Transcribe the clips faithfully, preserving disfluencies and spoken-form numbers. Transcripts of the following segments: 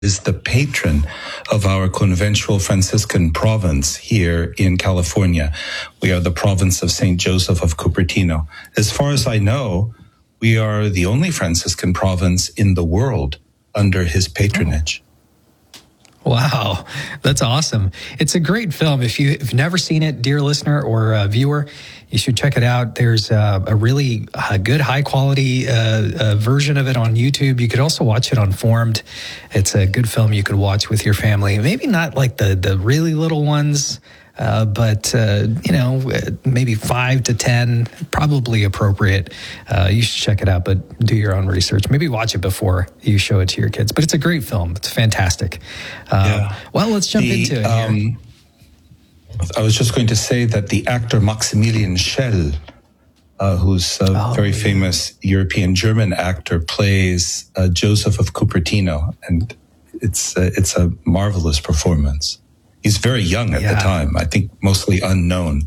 is the patron of our conventual Franciscan province here in California. We are the province of Saint Joseph of Cupertino. As far as I know, we are the only Franciscan province in the world under his patronage. Wow, that's awesome. It's a great film. If you've never seen it, dear listener or uh, viewer, you should check it out. There's uh, a really uh, good, high-quality uh, uh, version of it on YouTube. You could also watch it on Formed. It's a good film you could watch with your family. Maybe not like the, the really little ones, uh, but, uh, you know, maybe five to ten, probably appropriate. Uh, you should check it out, but do your own research. Maybe watch it before you show it to your kids. But it's a great film. It's fantastic. Um, yeah. Well, let's jump the, into it um, here. I was just going to say that the actor Maximilian Schell, uh, who's a oh, very yeah. famous European-German actor, plays uh, Joseph of Cupertino, and it's uh, it's a marvelous performance. He's very young at yeah. the time, I think mostly unknown.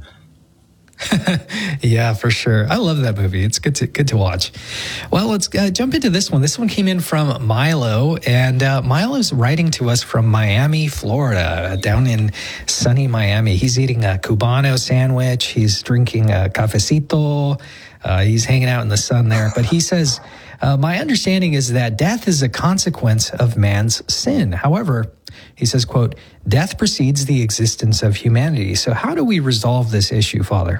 Yeah, for sure. I love that movie. It's good to good to watch. Well, let's uh, jump into this one. This one came in from Milo, and uh, Milo's writing to us from Miami, Florida, down in sunny Miami. He's eating a Cubano sandwich. He's drinking a cafecito. Uh, he's hanging out in the sun there. But he says, uh, my understanding is that death is a consequence of man's sin. However, he says, quote, death precedes the existence of humanity. So how do we resolve this issue, Father?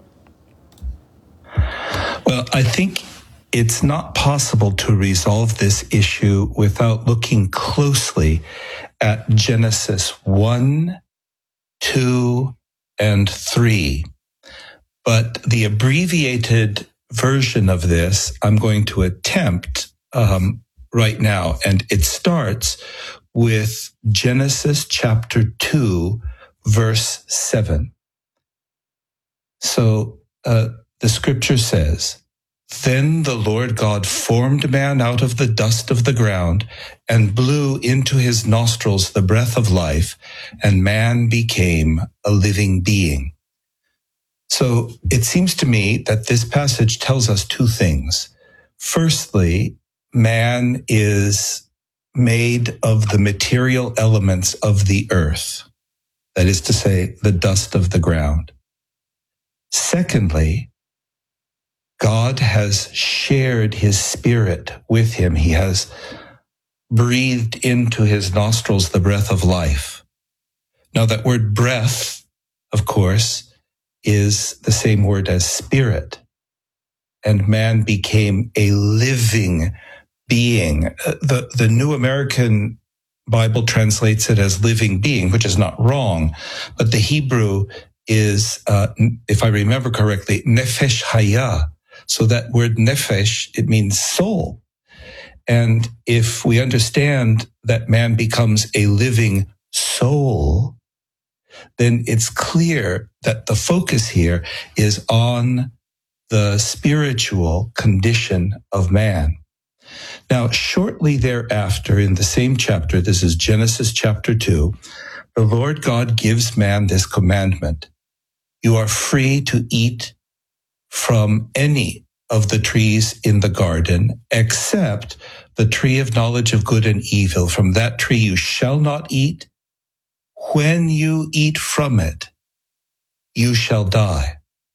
Well, I think it's not possible to resolve this issue without looking closely at Genesis one, two, and three. But the abbreviated version of this, I'm going to attempt um, right now. And it starts with Genesis chapter two, verse seven. So uh, the scripture says, then the Lord God formed man out of the dust of the ground and blew into his nostrils the breath of life, and man became a living being. So it seems to me that this passage tells us two things. Firstly, man is made of the material elements of the earth, that is to say, the dust of the ground. Secondly, God has shared his spirit with him. He has breathed into his nostrils the breath of life. Now, that word breath, of course, is the same word as spirit, and man became a living being. The, the New American Bible translates it as living being, which is not wrong, but the Hebrew is, uh, if I remember correctly, nefesh haya. So that word nefesh, it means soul. And if we understand that man becomes a living soul, then it's clear that the focus here is on the spiritual condition of man. Now, shortly thereafter, in the same chapter, this is Genesis chapter two, the Lord God gives man this commandment. You are free to eat from any of the trees in the garden, except the tree of knowledge of good and evil. From that tree you shall not eat. When you eat from it, you shall die.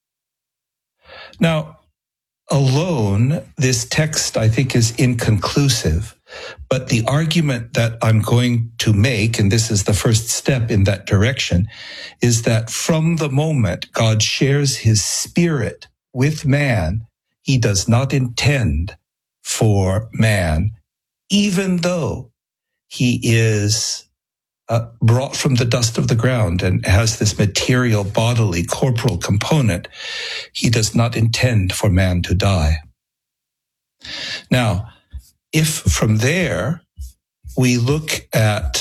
Now, alone, this text, I think, is inconclusive, but the argument that I'm going to make, and this is the first step in that direction, is that from the moment God shares his spirit with man, he does not intend for man, even though he is uh, brought from the dust of the ground and has this material, bodily, corporal component, he does not intend for man to die. Now, if from there we look at